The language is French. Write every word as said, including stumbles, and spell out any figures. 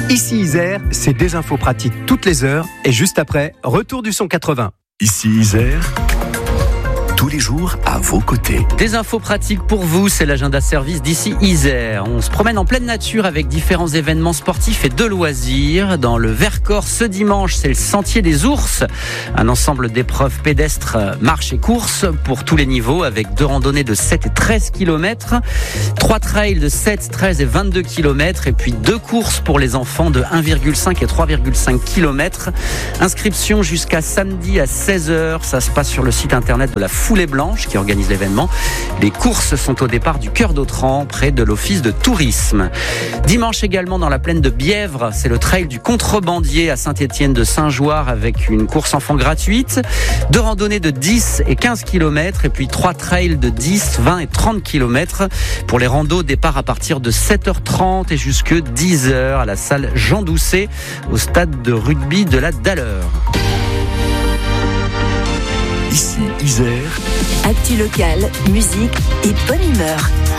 Ici Isère, c'est des infos pratiques toutes les heures et juste après, retour du son quatre-vingts. Ici Isère, tous les jours à vos côtés. Des infos pratiques pour vous, c'est l'agenda service d'ici Isère. On se promène en pleine nature avec différents événements sportifs et de loisirs. Dans le Vercors, ce dimanche, c'est le Sentier des Ours. Un ensemble d'épreuves pédestres, marche et course pour tous les niveaux avec deux randonnées de sept et treize kilomètres, trois trails de sept, treize et vingt-deux kilomètres et puis deux courses pour les enfants de un virgule cinq et trois virgule cinq kilomètres. Inscription jusqu'à samedi à seize heures. Ça se passe sur le site internet de la Foulée Blanche qui organise l'événement. Les courses sont au départ du Cœur d'Autran, près de l'office de tourisme. Dimanche également dans la plaine de Bièvre, c'est le trail du Contrebandier à Saint-Étienne de Saint-Jouard avec une course enfant gratuite, deux randonnées de dix et quinze kilomètres et puis trois trails de dix, vingt et trente kilomètres. Pour les randos, départ à partir de sept heures trente et jusque dix heures à la salle Jean Doucet au stade de rugby de la Dalleur. Ici Isère, actu locale, musique et bonne humeur.